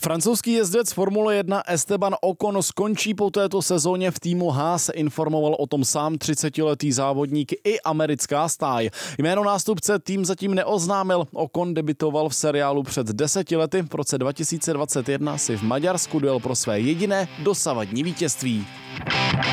Francouzský jezdec Formule 1 Esteban Ocon skončí po této sezóně v týmu Haas, informoval o tom sám 30letý závodník i americká stáj. Jméno nástupce tým zatím neoznámil. Ocon debitoval v seriálu před 10 lety. V roce 2021 si v Maďarsku dojel pro své jediné dosavadní vítězství.